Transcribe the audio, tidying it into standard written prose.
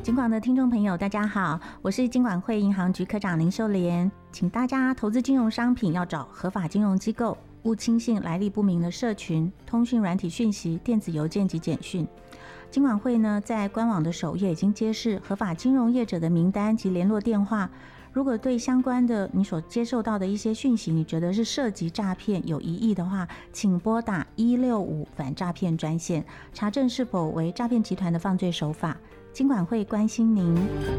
金广的听众朋友大家好，我是金管会银行局科长林秀莲，请大家投资金融商品要找合法金融机构，勿轻信来历不明的社群、通讯软体讯息、电子邮件及简讯。金管会呢，在官网的首页已经揭示合法金融业者的名单及联络电话，如果对相关的你所接受到的一些讯息，你觉得是涉及诈骗有疑义的话，请拨打165反诈骗专线，查证是否为诈骗集团的犯罪手法。金管会关心您。